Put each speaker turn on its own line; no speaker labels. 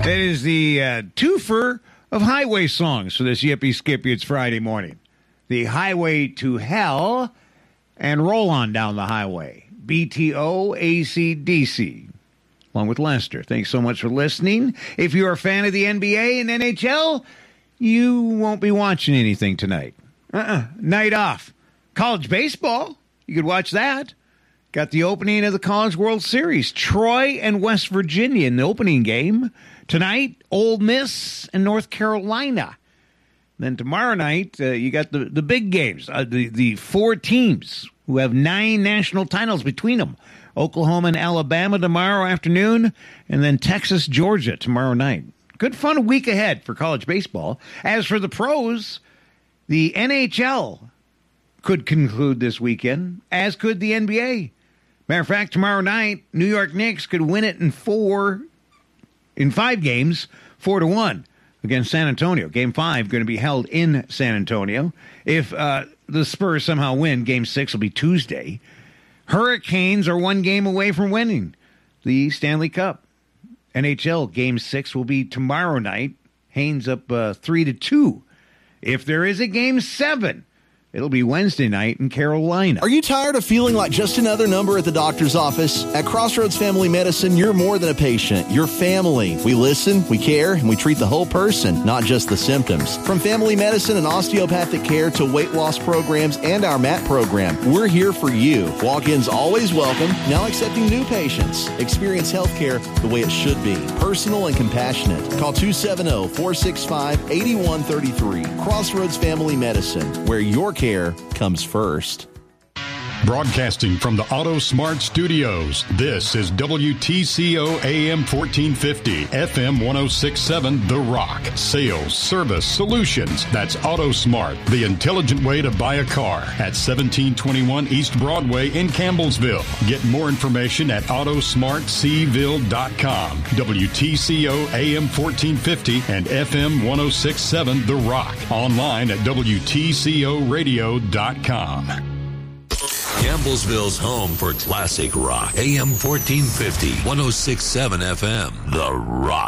It is the twofer of highway songs for this Yippee Skippy. It's Friday morning. The Highway to Hell and Roll On Down the Highway. BTO AC/DC. Along with Lester. Thanks so much for listening. If you're a fan of the NBA and NHL, you won't be watching anything tonight. Night off. College baseball. You could watch that. Got the opening of the College World Series. Troy and West Virginia in the opening game. Tonight, Ole Miss and North Carolina. Then tomorrow night, you got the big games. The four teams who have 9 national titles between them. Oklahoma and Alabama tomorrow afternoon. And then Texas, Georgia tomorrow night. Good fun week ahead for college baseball. As for the pros, the NHL could conclude this weekend, as could the NBA. Matter of fact, tomorrow night, New York Knicks could win it in 5 games, 4-1 against San Antonio. Game 5 going to be held in San Antonio. If the Spurs somehow win, Game 6 will be Tuesday. Hurricanes are 1 game away from winning the Stanley Cup. NHL Game 6 will be tomorrow night. Haynes up 3-2. If there is a Game 7, it'll be Wednesday night in Carolina.
Are you tired of feeling like just another number at the doctor's office? At Crossroads Family Medicine, you're more than a patient. You're family. We listen, we care, and we treat the whole person, not just the symptoms. From family medicine and osteopathic care to weight loss programs and our MAT program, we're here for you. Walk-ins always welcome, now accepting new patients. Experience healthcare the way it should be. Personal and compassionate. Call 270-465-8133. Crossroads Family Medicine, where your care comes first.
Broadcasting from the Auto Smart Studios, this is WTCO AM 1450, FM 1067, The Rock. Sales, service, solutions. That's Auto Smart, the intelligent way to buy a car at 1721 East Broadway in Campbellsville. Get more information at autosmartseville.com. WTCO AM 1450 and FM 1067, The Rock. Online at WTCOradio.com.
Campbellsville's home for classic rock. AM 1450, 1067 FM, The Rock.